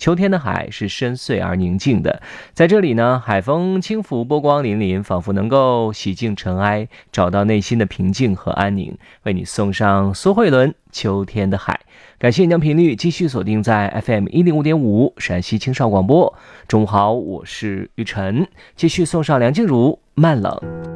秋天的海是深邃而宁静的，在这里呢，海风轻拂，波光粼粼，仿佛能够洗净尘埃，找到内心的平静和安宁。为你送上苏慧伦《秋天的海》。感谢你将频率继续锁定在 FM105.5 陕西青少广播。中午好，我是玉晨，继续送上梁静茹《慢冷》。